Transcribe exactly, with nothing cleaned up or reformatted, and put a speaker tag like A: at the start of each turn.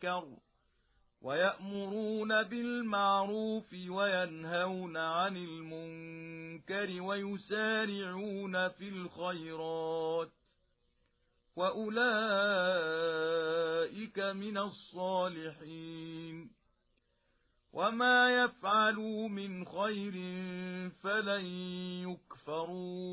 A: المنكر ويأمرون بالمعروف وينهون عن المنكر ويسارعون في الخيرات وأولئك من الصالحين وما يفعلوا من خير فلن يكفروا